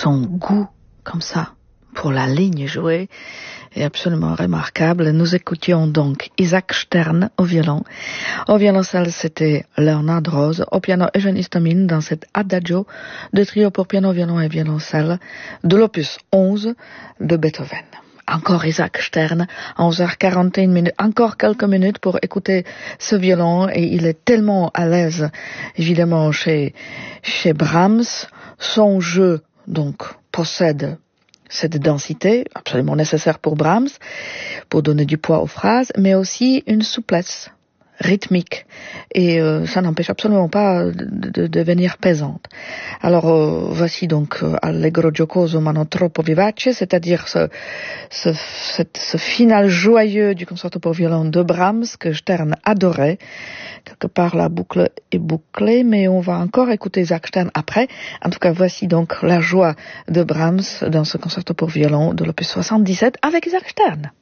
son goût comme ça pour la ligne jouée est absolument remarquable. Nous écoutions donc Isaac Stern au violon. Au violoncelle, c'était Leonard Rose. Au piano, Eugène Istomin dans cet Adagio de trio pour piano, violon et violoncelle de l'opus 11 de Beethoven. Encore Isaac Stern, 11h41, encore quelques minutes pour écouter ce violon, et il est tellement à l'aise, évidemment, chez Brahms. Son jeu, donc, possède cette densité absolument nécessaire pour Brahms, pour donner du poids aux phrases, mais aussi une souplesse rythmique, et ça n'empêche absolument pas de devenir pesante. Alors voici donc Allegro giocoso ma non troppo vivace, c'est-à-dire ce final joyeux du concerto pour violon de Brahms que Stern adorait. Quelque part la boucle est bouclée, mais on va encore écouter Isaac Stern après. En tout cas, voici donc la joie de Brahms dans ce concerto pour violon de l'opus 77 avec Isaac Stern.